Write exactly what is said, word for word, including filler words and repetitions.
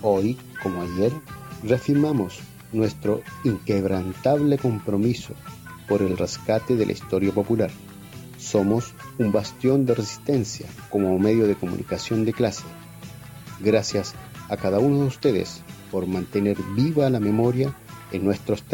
Hoy, como ayer, reafirmamos nuestro inquebrantable compromiso por el rescate de la historia popular. Somos un bastión de resistencia como medio de comunicación de clase. Gracias a cada uno de ustedes por mantener viva la memoria en nuestros